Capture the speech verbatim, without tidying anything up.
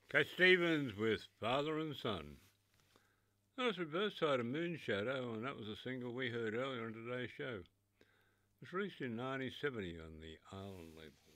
Cat Stevens with Father and Son. That was reverse side of Moonshadow, and that was a single we heard earlier on today's show. It was released in nineteen seventy on the Island label.